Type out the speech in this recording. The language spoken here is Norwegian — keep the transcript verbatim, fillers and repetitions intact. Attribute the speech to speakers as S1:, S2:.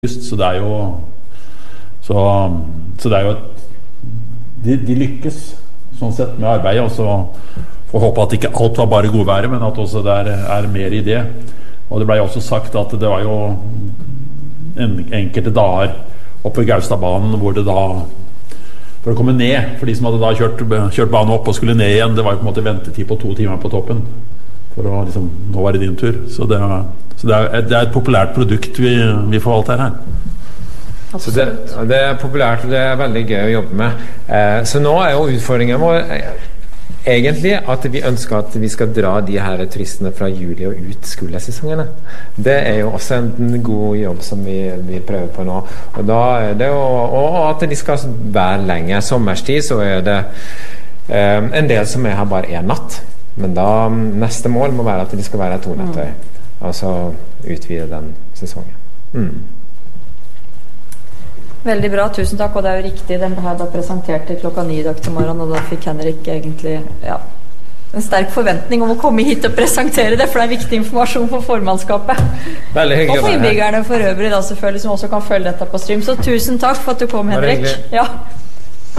S1: Så det er jo så, så det er jo de, de lykkes sånn sett med arbeidet, og så får håpe at ikke alt var bare godværet, men at også det er, er mer i det. Og det ble jo også sagt at det var jo en, enkelte dager oppe ved Gaustadbanen hvor det da for å komme ned, for de som hadde da kjørt, kjørt banen opp og skulle ned igjen, det var jo på en måte ventetid på to timer på toppen for å liksom, nå var det din tur. Så det er, så det er, det er et populært produkt vi, vi forvalter her.
S2: Så det, det er populært, og det er veldig gøy å jobbe med. Eh, så nå er jo utfordringen vår eh, egentlig at vi ønsker at vi skal dra de her turistene fra juli og ut skolesesongene. Det er jo også en god jobb som vi, vi prøver på nå. Og, da er det jo, og at de skal være lenger. Sommerstid så er det eh, en del som er her bare en natt. Men da neste mål må være at de skal være to netter. Og så utvide den sesongen. Mm.
S3: Veldig bra, tusen takk, og det er jo riktig, den ble da presentert til klokka ni i dag til morgen, og da fikk Henrik egentlig ja, en sterk forventning om å komme hit og presentere det, for det er viktig informasjon for formannskapet.
S2: Veldig hyggelig.
S3: Og for innbyggerne for øvrig da selvfølgelig, som også kan følge dette på stream. Så tusen takk for at du kom, Henrik. Ja.